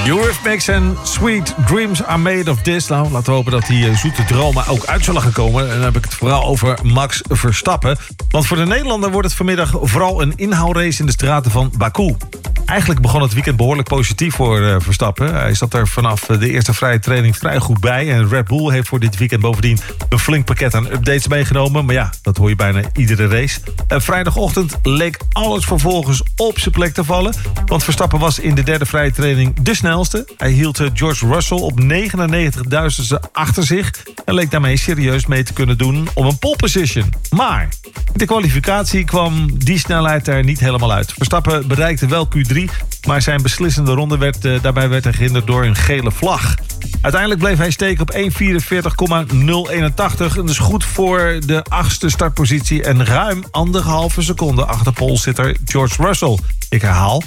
Eurythmics en Sweet Dreams Are Made of This. Nou, laten we hopen dat die zoete dromen ook uit zullen gaan komen. En dan heb ik het vooral over Max Verstappen. Want voor de Nederlander wordt het vanmiddag vooral een inhaalrace in de straten van Baku. Eigenlijk begon het weekend behoorlijk positief voor Verstappen. Hij zat er vanaf de eerste vrije training vrij goed bij. En Red Bull heeft voor dit weekend bovendien een flink pakket aan updates meegenomen. Maar ja, dat hoor je bijna iedere race. Vrijdagochtend leek alles vervolgens op zijn plek te vallen. Want Verstappen was in de derde vrije training de snelste. Hij hield George Russell op 99.000ste achter zich. En leek daarmee serieus mee te kunnen doen om een pole position. Maar in de kwalificatie kwam die snelheid er niet helemaal uit. Verstappen bereikte wel Q3, maar zijn beslissende ronde daarbij werd hij gehinderd door een gele vlag. Uiteindelijk bleef hij steken op 1.44,081. Dat is goed voor de 8e startpositie en ruim 1,5 seconde achter polezitter George Russell. Ik herhaal,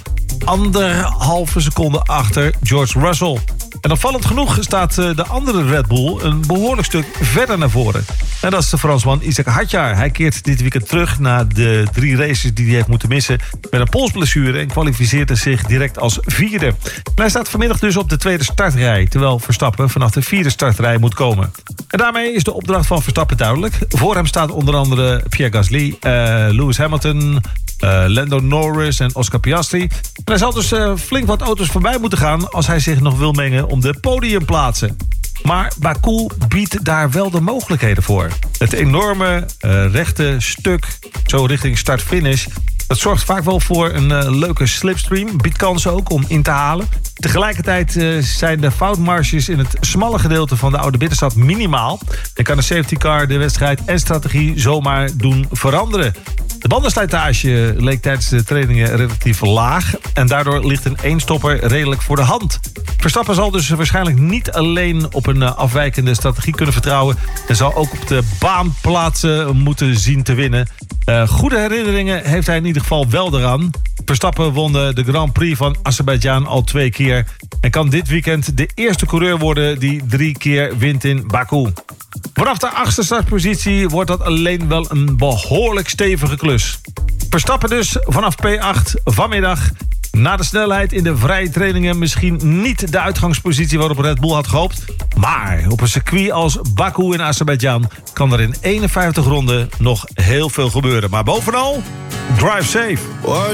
1,5 seconde achter George Russell. En opvallend genoeg staat de andere Red Bull een behoorlijk stuk verder naar voren. En dat is de Fransman Isaac Hadjar. Hij keert dit weekend terug na de 3 races die hij heeft moeten missen met een polsblessure en kwalificeerde zich direct als 4e. En hij staat vanmiddag dus op de 2e startrij, terwijl Verstappen vanaf de 4e startrij moet komen. En daarmee is de opdracht van Verstappen duidelijk. Voor hem staat onder andere Pierre Gasly, Lewis Hamilton, Lando Norris en Oscar Piastri. En hij zal dus flink wat auto's voorbij moeten gaan als hij zich nog wil mengen om de podiumplaatsen. Maar Baku biedt daar wel de mogelijkheden voor. Het enorme rechte stuk, zo richting start-finish, dat zorgt vaak wel voor een leuke slipstream. Biedt kansen ook om in te halen. Tegelijkertijd zijn de foutmarges in het smalle gedeelte van de oude binnenstad minimaal. En kan de safety car de wedstrijd en strategie zomaar doen veranderen. De bandenslijtage leek tijdens de trainingen relatief laag. En daardoor ligt een eenstopper redelijk voor de hand. Verstappen zal dus waarschijnlijk niet alleen op een afwijkende strategie kunnen vertrouwen. En zal ook op de baanplaatsen moeten zien te winnen. Goede herinneringen heeft hij in ieder geval wel eraan. Verstappen won de Grand Prix van Azerbeidzjan al 2 keer. En kan dit weekend de eerste coureur worden die 3 keer wint in Baku. Vanaf de 8e startpositie wordt dat alleen wel een behoorlijk stevige klus. Verstappen dus vanaf P8 vanmiddag. Na de snelheid in de vrije trainingen misschien niet de uitgangspositie waarop Red Bull had gehoopt. Maar op een circuit als Baku in Azerbeidzjan kan er in 51 ronden nog heel veel gebeuren. Maar bovenal, drive safe.